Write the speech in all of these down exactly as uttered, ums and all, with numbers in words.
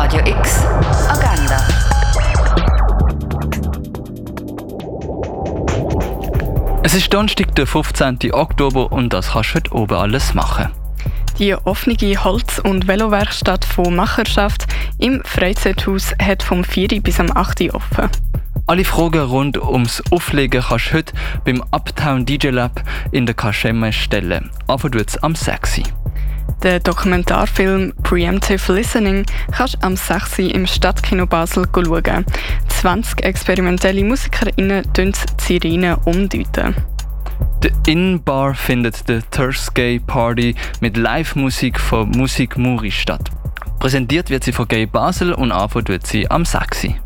Radio X Agenda. Es ist Donnerstag, der fünfzehnten Oktober und das kannst du heute oben alles machen. Die offene Holz- und Velowerkstatt von Macherschaft im Freizeithaus hat vom vier bis am acht offen. Alle Fragen rund ums Auflegen kannst du heute beim Uptown D J Lab in der Kaschemme stellen. Anfangen wird es am sechs Uhr. Den Dokumentarfilm Preemptive Listening kannst du am sechs Uhr im Stadtkino Basel schauen. zwanzig experimentelle MusikerInnen deuten die Sirenen umdeuten. Die In-Bar findet die Thursday Party mit Live-Musik von Musik Muri statt. Präsentiert wird sie von Gay Basel und anfangen wird sie am sechs Uhr.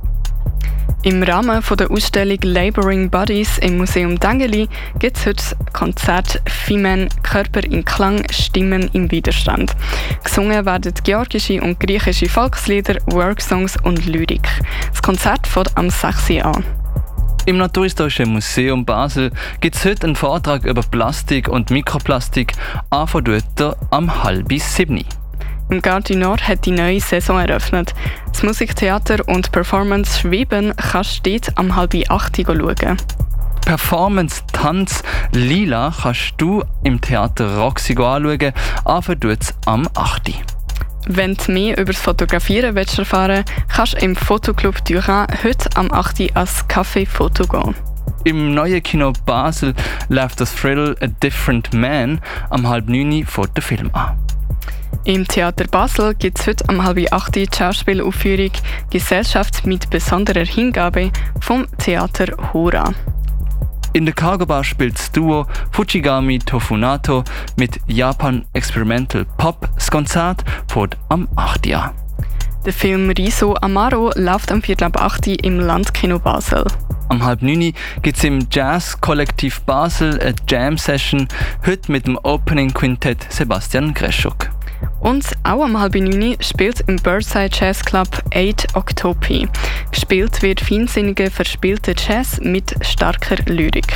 Im Rahmen der Ausstellung Laboring Bodies im Museum Dengeli gibt es heute Konzert Femen Körper in Klang, Stimmen im Widerstand. Gesungen werden georgische und griechische Volkslieder, Worksongs und Lyrik. Das Konzert fängt am sechs Uhr an. Im Naturhistorischen Museum Basel gibt es heute einen Vortrag über Plastik und Mikroplastik, anfangen wird er am halb sieben. Im Garde Nord hat die neue Saison eröffnet. Das Musiktheater und Performance Schweben kannst du dort am halb acht schauen. Performance Tanz Lila kannst du im Theater Roxy anschauen, anfangen wird es am acht. Wenn du mehr über das Fotografieren willst erfahren willst, kannst du im Fotoclub Durand heute am acht ans Café Foto gehen. Im neuen Kino Basel läuft das Thrill A Different Man am halb neun vor dem Film an. Im Theater Basel gibt es heute am halb acht die Schauspielaufführung «Gesellschaft mit besonderer Hingabe» vom Theater Hora. In der Cargo Bar spielt das Duo Fujigami Tofunato mit Japan Experimental Pop. Das Konzert fängt am acht Uhr an. Der Film Riso Amaro läuft am viertel ab acht im Landkino Basel. Am halb neun gibt es im Jazz-Kollektiv Basel eine Jam-Session, heute mit dem Opening Quintett Sebastian Greschuk. Und auch am halb neun spielt im Birdside Jazz Club Eight Octopi. Gespielt wird feinsinnige, verspielte Jazz mit starker Lyrik.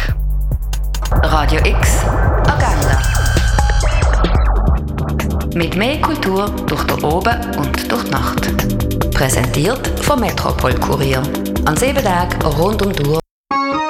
Radio X Agenda. Mit mehr Kultur durch den Oben und durch die Nacht. Präsentiert vom Metropol Kurier. An sieben Tagen rund um die Uhr